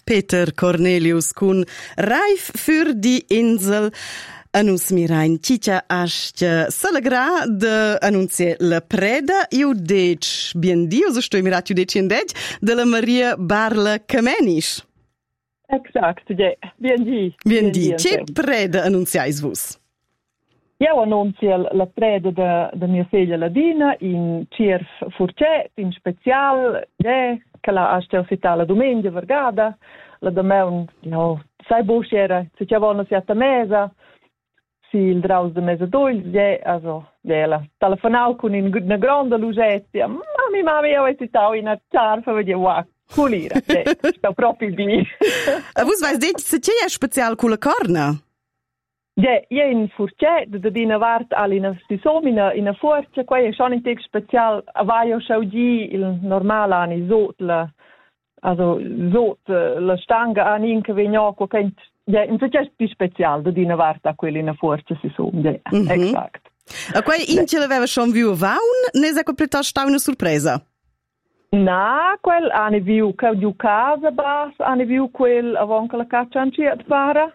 Peter Cornelius con Raif für die Insel. Anus mirain Cicia ascia salagra de annunzie la preda iu dec bien dio so sto mirat iu dec indec de la Maria Barla Kamenisch. Exact, ja, bien di. Bien di, che preda annunziais vos? Io annunzio la preda da mia figlia Ladina in Cirf Furcet, in special, che la ascia sita la domenica vergada, la domeun, sai busciera, se c'è buona siata mesa, il draus de mesadolz, la telefonau con una grande lugettia. Mami, io ho citato in a ciarfa, vedi, wow, culira, sto proprio di. Vos vais dit, se c'è special con la corna? Io in Furcet, da dina vart all'ina stisomina, in a force, qua è schon in tec special, avaio sciaudi il normale ani zot la stanga an inca vignoco, che in c'è più speciale da dina varta quelli in a forza si sono, exact. A quei ince l'aveva schon viu vaun, ne sa completò sta una sorpresa? Na, quel ane viu che di casa bas, ane viu quel avon che la caccia anci at fara,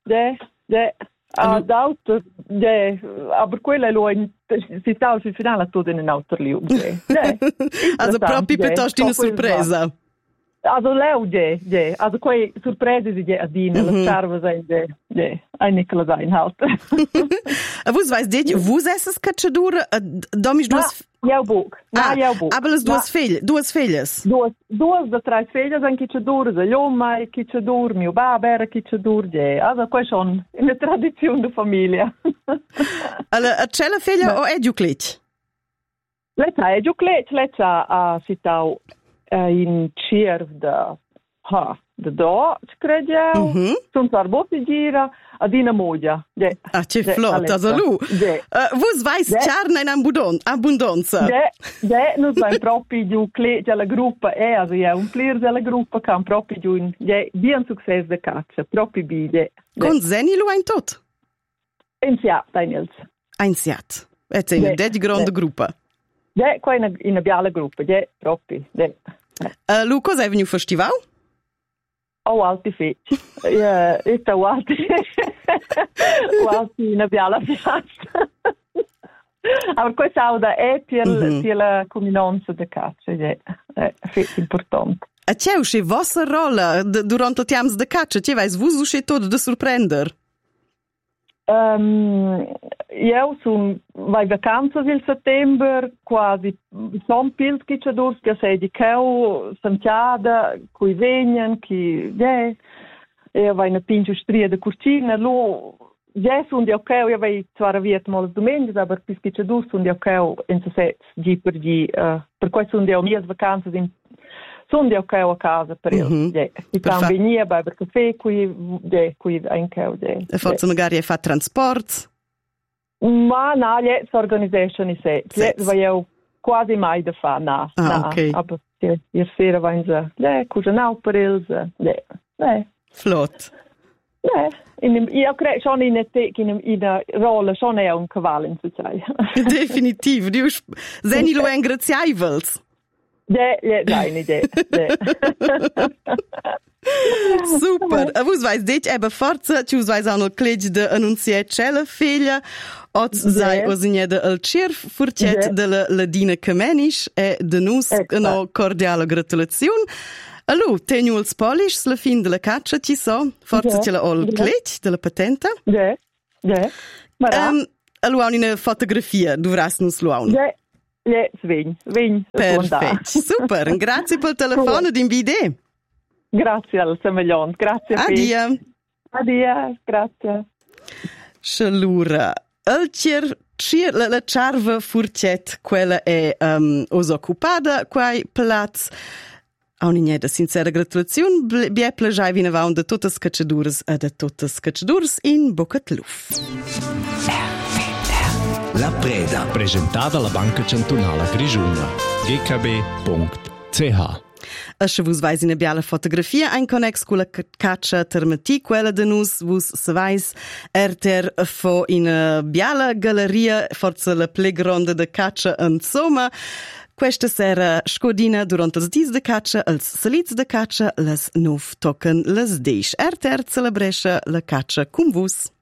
d'auto, aber quella è lo si stava sul finale tutto in un altro liu. Also proprio piuttosto una sorpresa. Also leu, also quei sorprese di adina, la charva sein, ein Nicola sein halt. Vos vais dit, vos esses cacciadura, domis duas... Jau buc. Aber les duas filhas? Duas da tre filhas han cacciadura, da Ljoma e cacciadura, mio babà era cacciadura, also quei schon in la tradizione da famiglia. A c'è la figlia o è giuclic? Letta è giuclic, letta ha citau in Cirf da do, credevo, sono sarbotti gira, adina moglia. C'è flotta, salu. Vos vais charna in abbondanza. Noi siamo proprio giù della gruppa, also è un player della gruppa che ha proprio giù in bien successo da caccia, proprio bile. Con Zeni lo in tot? Insiat, Daniels. Insiat. E c'è una grande gruppa. Qua in una biala gruppa, proprio. Lu, cosa è venuto festival? Oh, alti feci. Esta alti una biala piazza. Ma questa auda è per la comunanza de caccia, è importante. A c'è usce vostra rolla durante il tempo de caccia? C'è vais vos usce tutto da sorprender? Io vai vacanze il settembre, quasi son pils cacciadors che sei di cheu, santiada, cui venien, chi io vai una pincio stria de curcina, sono di ok, io vai zwar viet moles domeniche, aber pis cacciadors sono di ok, in se set gi per gi, per cui sono di mie vacanze sono di ok a casa per il, si can venire bei per caffè qui anche. E forse magari fa trasport? Ma no, s'organisation se. Vai io quasi mai da fa, no. Ok. Aber ieri sera vai in cucinau per il, Flott. Io credo schon in una rolla, schon è un cavallo in società. Definitiv. Zeni lo ingraziaivels. Nein, idee. Super. A vos vais dit, forza, ci vos vais anno clegi de annunziare c'è la figlia, oz sai osigneda al Cirf Furcet de la Ladina Kamenisch e de nus una cordiale gratulazione. Allo, teniu els polish la fin de la caccia, ci so, forza ce la ol clegi de la patenta. Allo, una fotografia, dovras nus lo aun. Svegn. Perfetto, super. Grazie per il telefono ed invide. Grazie al semeglion, grazie. Adia, grazie. Scialura, la charva Furcet, quella è occupata, quai plaz. A un'ineda sincera gratulazione, bie plagiai vina vaun de tutte scacciadures e de tutte scacciadures in Bocatluf. La Preda, presentata alla Banca Cantonale Grigiuna, gkb.ch. A se vos vais in a biala fotografia ein connex con la caccia termati, quella de nus vos se vais fo in a biala galleria, forza la plegronda de caccia insomma. Questa sera scodina durante els dis de caccia, els salits de caccia, les 9 toquen les 10. Terza la brescia la caccia con vus.